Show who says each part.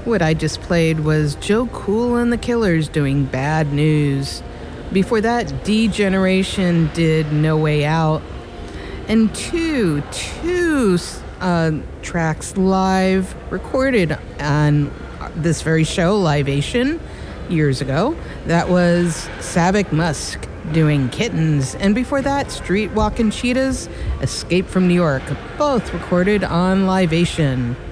Speaker 1: What I just played was Joe Cool and the Killers doing Bad News. Before that, D-Generation did No Way Out. And two tracks live recorded on this very show, Liveation, years ago. That was Savick Musk doing Kittens. And before that, Street Walkin' Cheetahs, Escape from New York, both recorded on Liveation.